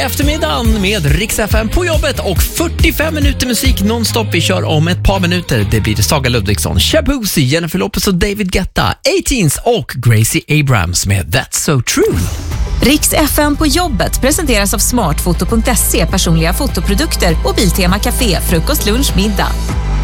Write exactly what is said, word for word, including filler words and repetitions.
eftermiddagen med Rix F M på jobbet och fyrtiofem minuter musik nonstop. Vi kör om ett par minuter. Det blir Saga Ludvigsson, Shabuzi, Jennifer Lopez och David Guetta, eighteens och Gracie Abrams med That's So True. Rix F M på jobbet presenteras av smartfoto punkt se, personliga fotoprodukter och Biltema Café, frukost, lunch, middag.